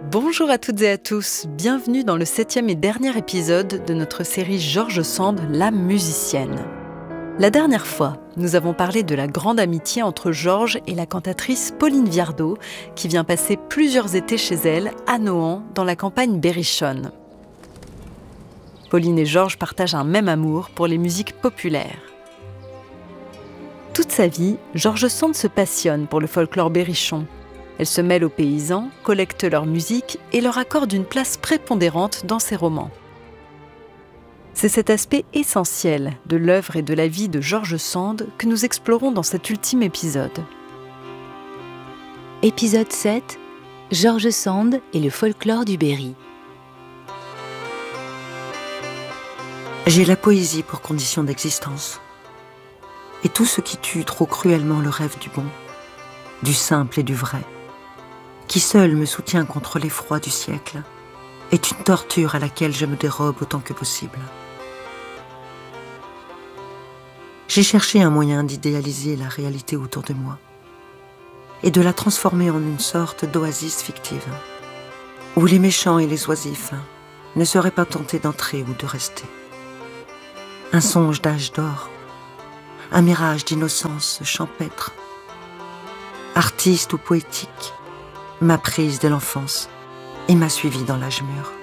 Bonjour à toutes et à tous, bienvenue dans le 7e et dernier épisode de notre série George Sand, la musicienne. La dernière fois, nous avons parlé de la grande amitié entre Georges et la cantatrice Pauline Viardot, qui vient passer plusieurs étés chez elle, à Nohant, dans la campagne berrichonne. Pauline et Georges partagent un même amour pour les musiques populaires. Toute sa vie, George Sand se passionne pour le folklore berrichon. Elle se mêle aux paysans, collecte leur musique et leur accorde une place prépondérante dans ses romans. C'est cet aspect essentiel de l'œuvre et de la vie de George Sand que nous explorons dans cet ultime épisode. Épisode 7, George Sand et le folklore du Berry. J'ai la poésie pour condition d'existence. Et tout ce qui tue trop cruellement le rêve du bon, du simple et du vrai, qui seul me soutient contre l'effroi du siècle, est une torture à laquelle je me dérobe autant que possible. J'ai cherché un moyen d'idéaliser la réalité autour de moi et de la transformer en une sorte d'oasis fictive, où les méchants et les oisifs ne seraient pas tentés d'entrer ou de rester. Un songe d'âge d'or, un mirage d'innocence champêtre. Artiste ou poétique, m'a prise de l'enfance et m'a suivie dans l'âge mûr.